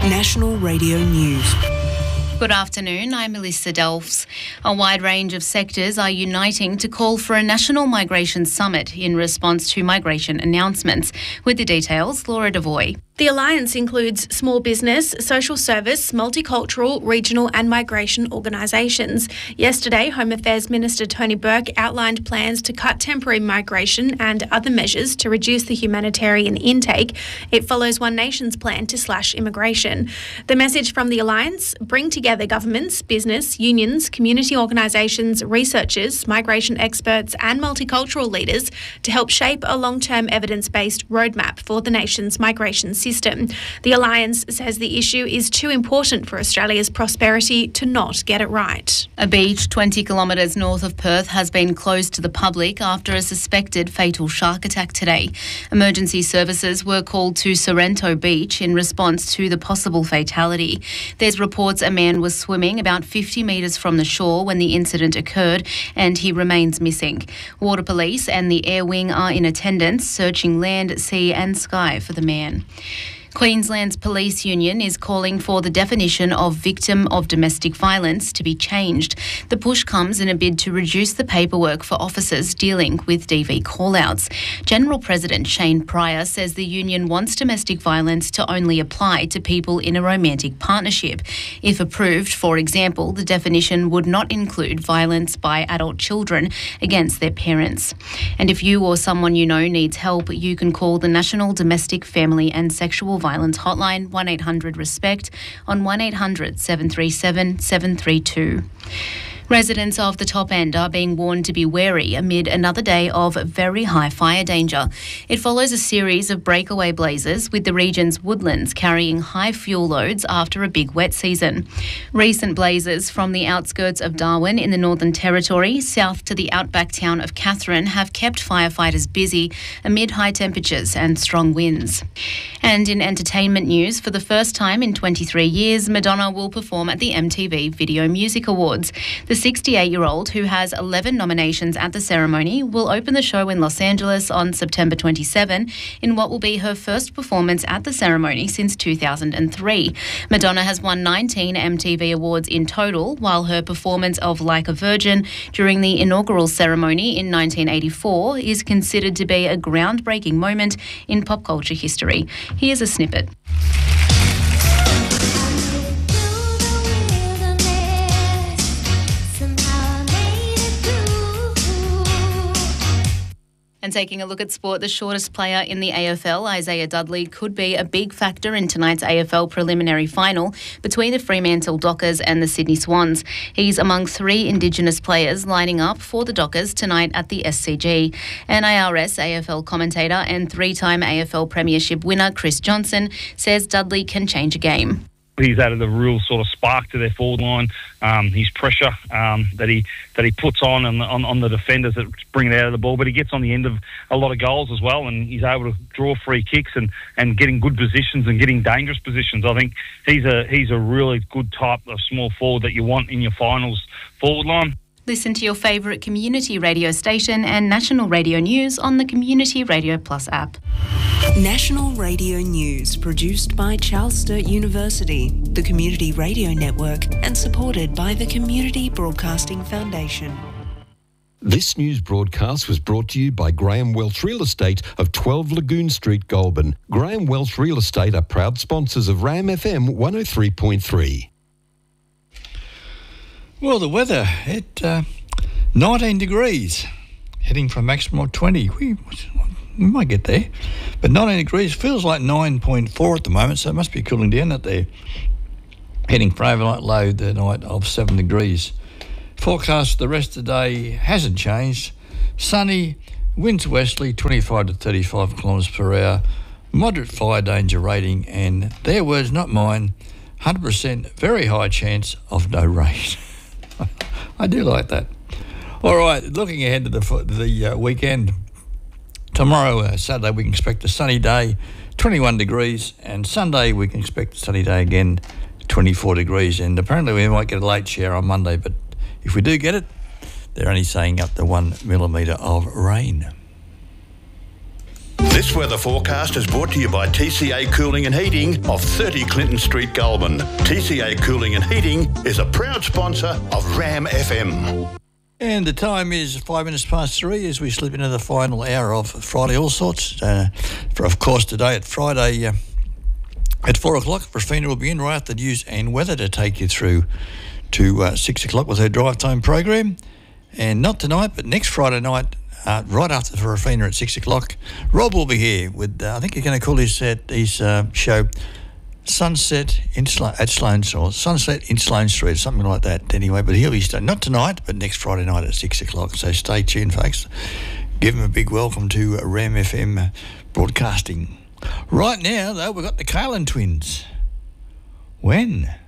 National Radio News. Good afternoon, I'm Melissa Delfs. A wide range of sectors are uniting to call for a national migration summit in response to migration announcements. With the details, Laura Devoy. The alliance includes small business, social service, multicultural, regional and migration organisations. Yesterday, Home Affairs Minister Tony Burke outlined plans to cut temporary migration and other measures to reduce the humanitarian intake. It follows One Nation's plan to slash immigration. The message from the alliance: bring together governments, business, unions, community organisations, researchers, migration experts and multicultural leaders to help shape a long-term evidence-based roadmap for the nation's migration system. The alliance says the issue is too important for Australia's prosperity to not get it right. A beach 20 kilometres north of Perth has been closed to the public after a suspected fatal shark attack today. Emergency services were called to Sorrento Beach in response to the possible fatality. There's reports a man was swimming about 50 metres from the shore when the incident occurred and he remains missing. Water Police and the Air Wing are in attendance, searching land, sea and sky for the man. Queensland's police union is calling for the definition of victim of domestic violence to be changed. The push comes in a bid to reduce the paperwork for officers dealing with DV call-outs. General President Shane Pryor says the union wants domestic violence to only apply to people in a romantic partnership. If approved, for example, the definition would not include violence by adult children against their parents. And if you or someone you know needs help, you can call the National Domestic, Family and Sexual Violence Hotline 1800-RESPECT on 1800 737 732. Residents of the top end are being warned to be wary amid another day of very high fire danger. It follows a series of breakaway blazes with the region's woodlands carrying high fuel loads after a big wet season. Recent blazes from the outskirts of Darwin in the Northern Territory south to the outback town of Katherine have kept firefighters busy amid high temperatures and strong winds. And in entertainment news, for the first time in 23 years, Madonna will perform at the MTV Video Music Awards. The 68-year-old, who has 11 nominations at the ceremony, will open the show in Los Angeles on September 27 in what will be her first performance at the ceremony since 2003. Madonna has won 19 MTV Awards in total, while her performance of Like a Virgin during the inaugural ceremony in 1984 is considered to be a groundbreaking moment in pop culture history. Here's a snippet. And taking a look at sport, the shortest player in the AFL, Isaiah Dudley, could be a big factor in tonight's AFL preliminary final between the Fremantle Dockers and the Sydney Swans. He's among 3 Indigenous players lining up for the Dockers tonight at the SCG. NIRS AFL commentator and 3-time AFL Premiership winner Chris Johnson says Dudley can change a game. He's added a real sort of spark to their forward line. His pressure that he puts on the defenders that bring it out of the ball, but he gets on the end of a lot of goals as well, and he's able to draw free kicks and getting good positions and getting dangerous positions. I think he's a really good type of small forward that you want in your finals forward line. Listen to your favourite community radio station and national radio news on the Community Radio Plus app. National Radio News, produced by Charles Sturt University, the Community Radio Network, and supported by the Community Broadcasting Foundation. This news broadcast was brought to you by Graham Welch Real Estate of 12 Lagoon Street, Goulburn. Graham Welch Real Estate are proud sponsors of RAM FM 103.3. Well, the weather at 19 degrees, heading for a maximum of 20. We might get there, but 19 degrees feels like 9.4 at the moment, so it must be cooling down out there. Heading for overnight low the night of 7 degrees. Forecast the rest of the day hasn't changed. Sunny, winds westerly, 25 to 35 kilometres per hour, moderate fire danger rating, and their words, not mine, 100% very high chance of no rain. I do like that. All right, looking ahead to the weekend. Tomorrow, Saturday, we can expect a sunny day, 21 degrees, and Sunday we can expect a sunny day again, 24 degrees, and apparently we might get a late shower on Monday, but if we do get it, they're only saying up to 1 millimetre of rain. This weather forecast is brought to you by TCA Cooling and Heating of 30 Clinton Street, Goulburn. TCA Cooling and Heating is a proud sponsor of Ram FM. And the time is 5 minutes past 3 as we slip into the final hour of Friday All Sorts. Of course, today at Friday at 4 o'clock, Rafina will be in right after news and weather to take you through to 6 o'clock with her drive time program. And not tonight, but next Friday night, right after Rafina at 6 o'clock, Rob will be here with, I think he's going to call his show Sunset in Sloane Street, something like that anyway. But he'll be not tonight, but next Friday night at 6 o'clock. So stay tuned, folks. Give him a big welcome to Ram FM Broadcasting. Right now, though, we've got the Carlin twins. When?